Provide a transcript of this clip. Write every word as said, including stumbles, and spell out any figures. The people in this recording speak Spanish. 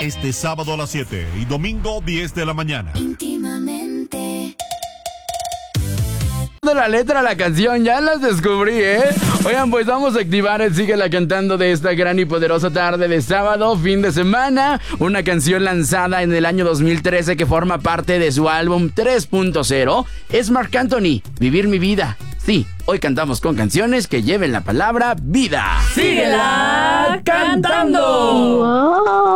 este sábado a las siete y domingo diez de la mañana. Íntimamente. De la letra a la canción, ya las descubrí, ¿eh? Oigan, pues vamos a activar el Síguela Cantando de esta gran y poderosa tarde de sábado, fin de semana. Una canción lanzada en el año dos mil trece que forma parte de su álbum tres punto cero. Es Marc Anthony, Vivir mi vida. Sí, hoy cantamos con canciones que lleven la palabra vida. ¡Síguela cantando! Wow.